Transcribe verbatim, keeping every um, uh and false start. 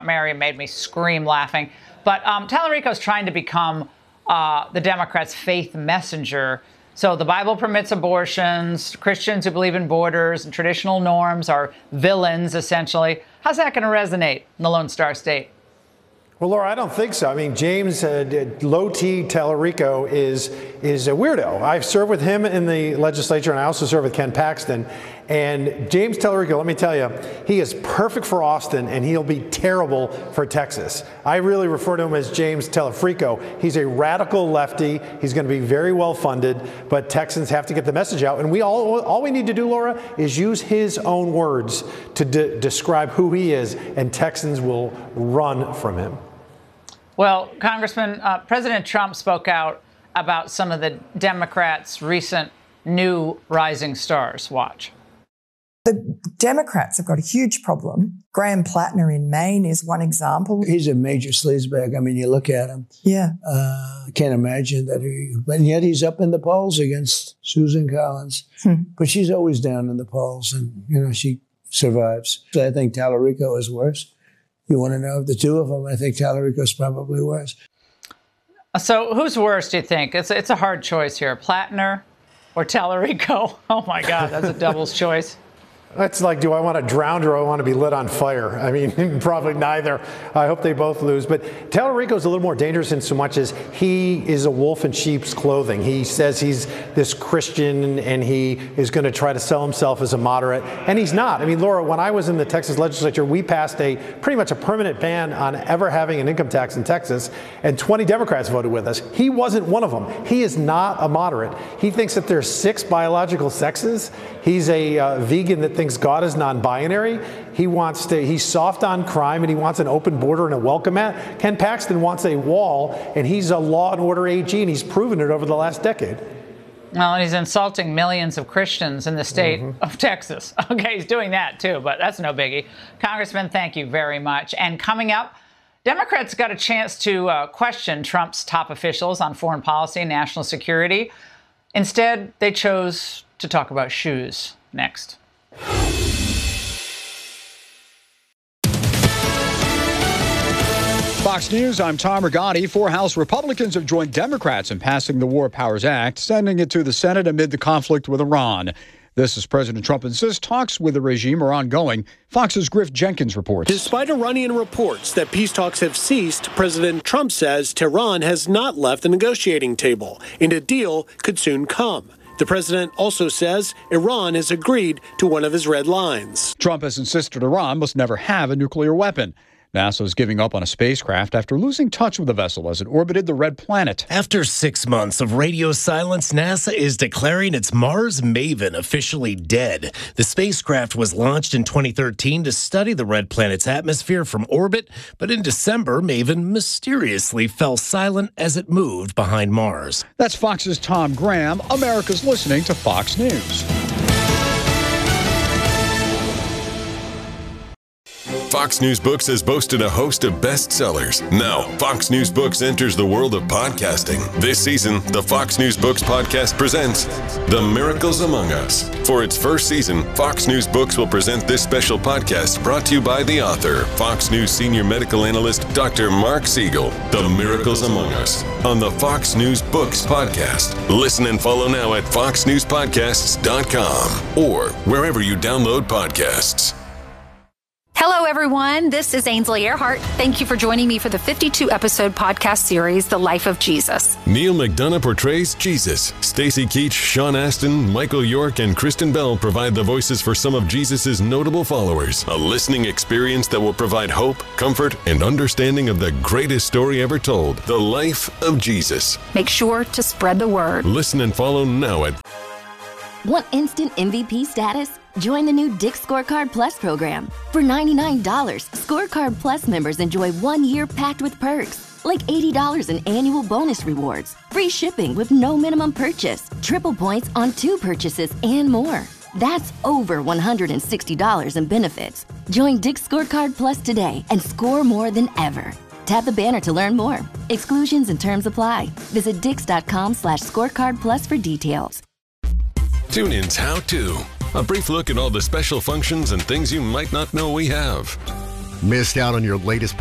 Mary made me scream laughing. But um, Tallarico's trying to become uh, the Democrats' faith messenger. So the Bible permits abortions. Christians who believe in borders and traditional norms are villains, essentially. How's that going to resonate in the Lone Star State? Well, Laura, I don't think so. I mean, James uh, Low T Tallarico is is a weirdo. I've served with him in the legislature, and I also served with Ken Paxton. And James Tallarico, let me tell you, he is perfect for Austin, and he'll be terrible for Texas. I really refer to him as James Tallarico. He's a radical lefty. He's going to be very well funded, but Texans have to get the message out. And we all all we need to do, Laura, is use his own words to de- describe who he is, and Texans will run from him. Well, Congressman, uh, President Trump spoke out about some of the Democrats' recent new rising stars. Watch. The Democrats have got a huge problem. Graham Plattner in Maine is one example. He's a major sleazebag. I mean, you look at him. Yeah. Uh, I can't imagine that he, and yet he's up in the polls against Susan Collins. Hmm. But she's always down in the polls, and, you know, she survives. So I think Tallarico is worse. You want to know of the two of them, I think Tallarico's probably worse. So who's worse, do you think? It's, it's a hard choice here. Plattner or Tallarico? Oh, my God, that's a devil's choice. That's like, do I want to drown or do I want to be lit on fire? I mean, probably neither. I hope they both lose. But Tallarico is a little more dangerous in so much as he is a wolf in sheep's clothing. He says he's this Christian and he is going to try to sell himself as a moderate. And he's not. I mean, Laura, when I was in the Texas legislature, we passed a pretty much a permanent ban on ever having an income tax in Texas. And twenty Democrats voted with us. He wasn't one of them. He is not a moderate. He thinks that there's six biological sexes. He's a uh, vegan that thinks God is non-binary. He wants to, he's soft on crime, and he wants an open border and a welcome mat. Ken Paxton wants a wall, and he's a law and order A G, and he's proven it over the last decade. Well, he's insulting millions of Christians in the state mm-hmm. of Texas. Okay, he's doing that too, but that's no biggie. Congressman, thank you very much. And coming up, Democrats got a chance to uh, question Trump's top officials on foreign policy and national security. Instead, they chose to talk about shoes. Next. Fox News, I'm Tom Rigotti. Four House Republicans have joined Democrats in passing the War Powers Act, sending it to the Senate amid the conflict with Iran. This as President Trump insists talks with the regime are ongoing. Fox's Griff Jenkins reports. Despite Iranian reports that peace talks have ceased, President Trump says Tehran has not left the negotiating table, and a deal could soon come. The president also says Iran has agreed to one of his red lines. Trump has insisted Iran must never have a nuclear weapon. NASA is giving up on a spacecraft after losing touch with the vessel as it orbited the red planet. After six months of radio silence, NASA is declaring its Mars Maven officially dead. The spacecraft was launched in twenty thirteen to study the red planet's atmosphere from orbit, but in December, Maven mysteriously fell silent as it moved behind Mars. That's Fox's Tom Graham. America's listening to Fox News. Fox News Books has boasted a host of bestsellers. Now, Fox News Books enters the world of podcasting. This season, the Fox News Books podcast presents The Miracles Among Us. For its first season, Fox News Books will present this special podcast brought to you by the author, Fox News senior medical analyst, Doctor Mark Siegel. The Miracles Among Us on the Fox News Books podcast. Listen and follow now at fox news podcasts dot com or wherever you download podcasts. Hello, everyone. This is Ainsley Earhart. Thank you for joining me for the fifty-two episode podcast series, The Life of Jesus. Neil McDonough portrays Jesus. Stacy Keach, Sean Astin, Michael York, and Kristen Bell provide the voices for some of Jesus's notable followers. A listening experience that will provide hope, comfort, and understanding of the greatest story ever told, The Life of Jesus. Make sure to spread the word. Listen and follow now at... Want instant M V P status? Join the new Dick's Scorecard Plus program. For ninety-nine dollars, Scorecard Plus members enjoy one year packed with perks, like eighty dollars in annual bonus rewards, free shipping with no minimum purchase, triple points on two purchases, and more. That's over one hundred sixty dollars in benefits. Join Dick's Scorecard Plus today and score more than ever. Tap the banner to learn more. Exclusions and terms apply. Visit dix.com slash scorecard plus for details. TuneIn's How To. A brief look at all the special functions and things you might not know we have. Missed out on your latest